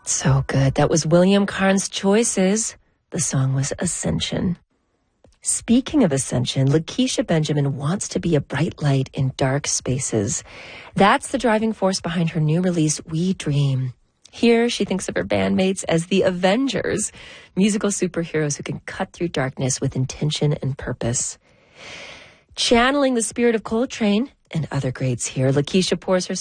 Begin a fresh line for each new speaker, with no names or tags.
So good. That was William Carnes' Choices. The song was Ascension. Speaking of ascension, Lakeisha Benjamin wants to be a bright light in dark spaces. That's the driving force behind her new release, We Dream. Here, she thinks of her bandmates as the Avengers, musical superheroes who can cut through darkness with intention and purpose. Channeling the spirit of Coltrane and other greats here, Lakeisha pours her